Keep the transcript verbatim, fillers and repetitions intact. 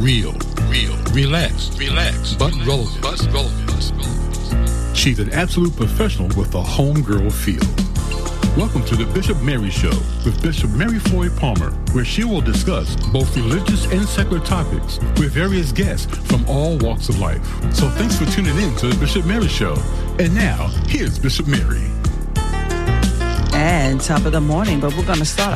Real, real, relaxed, relaxed, but relevant, but relevant. She's an absolute professional with a homegirl feel. Welcome to the Bishop Mary Show with Bishop Mary Floyd Palmer, where she will discuss both religious and secular topics with various guests from all walks of life. So thanks for tuning in to the Bishop Mary Show. And now, here's Bishop Mary. And top of the morning, but we're going to start